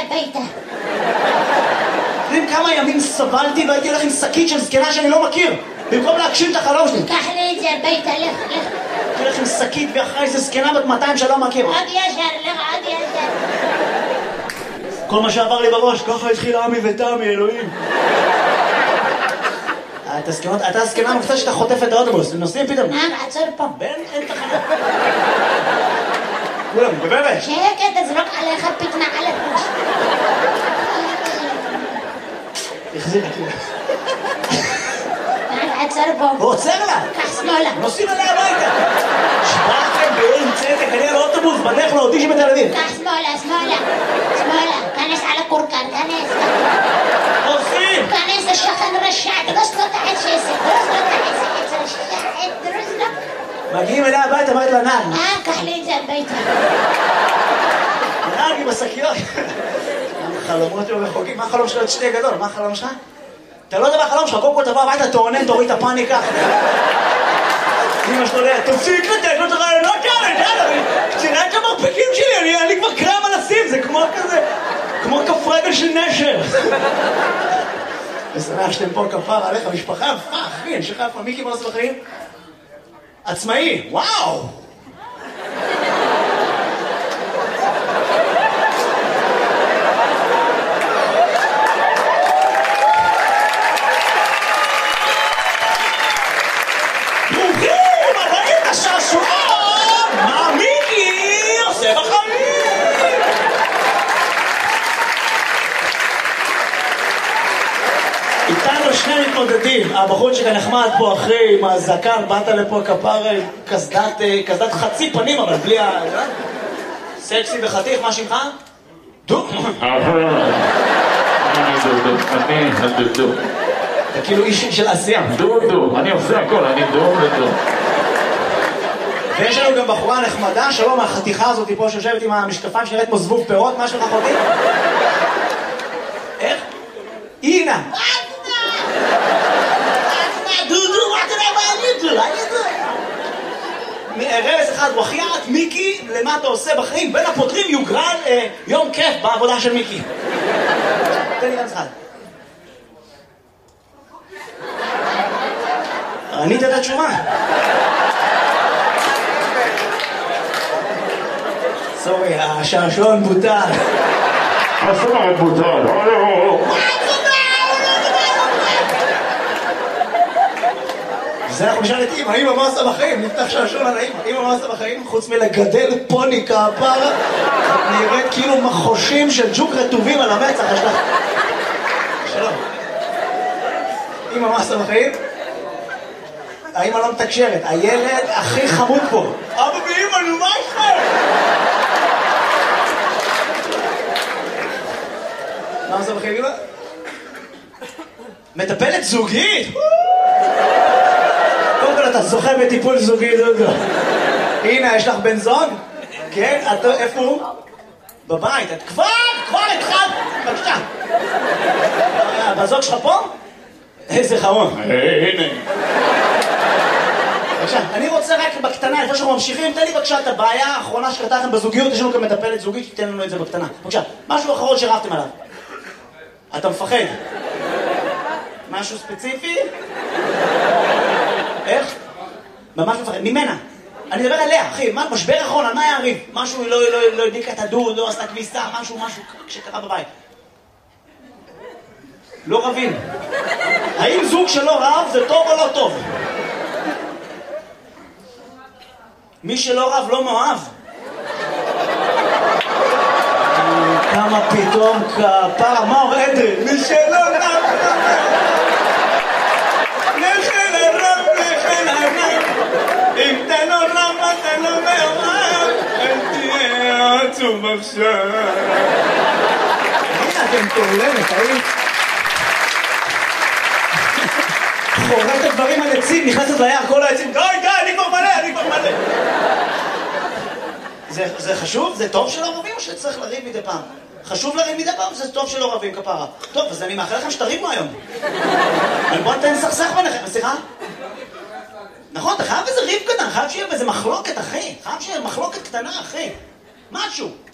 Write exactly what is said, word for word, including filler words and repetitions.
הביתה. יודעים כמה ימים סבלתי והייתי הולך עם שקית של זקנה שאני לא מכיר במקום להגשים את החלום שלי. קח לי את זה הביתה, לך, לך. הייתי הולך עם שקית ואחרי איזה זקנה בת מאתיים שלא מכיר. עוד ישר, לך, עוד ישר. כל מה שעבר לי בראש, ככה התחיל עמי ותמי, אלוהים. אתה הזקנה המקצת שאתה חוטף את האוטובוס, נוסעים פתאום. נעם, עצור פה. בן, אין תחנה. כולם, גברת. שקט, תזרוק עליך פתנה על הראש. החזיר את זה. נעם, עצור פה. הוא עוצר לה. קח שמאלה. נוסעים עליה הביתה. שבאתם באין צדק, אני על האוטובוס, בדרך לאודישן בתל אביב. קח שמאלה, שמאלה. שמאלה. כנס על הקורקן, כנס. נוסעים. כנס לשכן רשע, דרוס לו תחת שסק. דרוס לו תחת שסק. רשע, דרוס לו. מגיעים אליה הביתה, אמרת לה נעם. אה, קח לי את זה הביתה. נעם עם השקיות. חלומות לא רחוקים. מה החלום שלו? שתי גדול. מה החלום שלך? אתה לא יודע מה החלום שלך. קודם כל תבוא הביתה, תעונן, תוריד את הפאניקה. אמא שלו לאה, תפסיק לתת לו את הרעיונות כאלה, יאללה, תראה את המרפקים שלי, אני לי כבר קרם על הסים, זה כמו כזה, כמו כף רגל של נשר. ושמח שאתם פה כפר עליך, משפחה יפה, אחי, אני שלך איפה, מיקי מה עושה בחיים? עצמאי, וואו! איתנו שני מתמודדים, הבחור שכאן נחמד פה אחרי עם הזקן, באת לפה כפר קסדת, קסדת חצי פנים אבל בלי ה... סקסי וחתיך, מה שמך? דו? אני דודו, אני הדודו. אתה כאילו איש של עשייה. דודו, אני עושה הכל, אני דודו. ויש לנו גם בחורה נחמדה, שלום, החתיכה הזאת פה שיושבת עם המשקפיים שנראית כמו זבוב פירות, מה שלך חותי? איך? אינה! דודו, מה תראה מה אני דודו? רבס אחד, וחיית, מיקי, למה אתה עושה בחיים? בין הפותרים יוגרל יום כיף בעבודה של מיקי. תן לי גם אחד. ענית את התשובה. סורי, השעשועון בוטל. השעשועון בוטל. זה אנחנו נשאל את אמא, אמא מה עושה בחיים? נפתח שעשועון על האמא. אמא מה עושה בחיים? חוץ מלגדל פוני כפרה, נראית כאילו מחושים של ג'וק רטובים על המצח. יש לך... שלום. אמא מה עושה בחיים? האמא לא מתקשרת, הילד הכי חמוד פה. אבא ואמא, נו מה יש לך? מה עושה בחיים, אמא? מטפלת זוגית? קודם כל אתה זוכה בטיפול זוגי, דודו. הנה, יש לך בן זוג? כן? איפה הוא? בבית. את כבר, כבר התחלת. בבקשה. בזוג שלך פה? איזה חמור. הנה. בבקשה, אני רוצה רק בקטנה, לפני שאנחנו ממשיכים, תן לי בבקשה את הבעיה האחרונה שקרתה לכם בזוגיות, יש לנו כאן מטפלת זוגית, תתן לנו את זה בקטנה. בבקשה, משהו אחרון שרבתם עליו. אתה מפחד? משהו ספציפי? איך? ממש מפחד, ממנה. אני מדבר עליה, אחי, מה, משבר אחרון, על מה היה הריב? משהו, לא, לא, לא הדליקה את הדוד, לא עשתה כביסה, משהו, משהו שקרה בבית. לא רבים. האם זוג שלא רב זה טוב או לא טוב? מי שלא רב לא מאוהב. כמה פתאום כפרה, מה אומר אדרי? מי שלא רב נכן הרב, נכן הרב, אם אתה לא רב אתה לא מאוהב, אל תהיה עצוב עכשיו. הנה אתם תעולמת, האם? חורט הדברים על עצים, נכנסת ליער, כל העצים, די, די, אני כבר מלא, אני כבר מלא. זה, זה חשוב? זה טוב שלא רבים או שצריך לריב מדי פעם? חשוב לריב מדי פעם? זה טוב שלא רבים כפרה. טוב, אז אני מאחל לכם שתריבו היום. אבל בוא נתן סכסך ביניכם, סליחה? נכון, אתה חייב איזה ריב קטן, חייב שיהיה איזה מחלוקת, אחי. חייב שיהיה מחלוקת קטנה, אחי. משהו.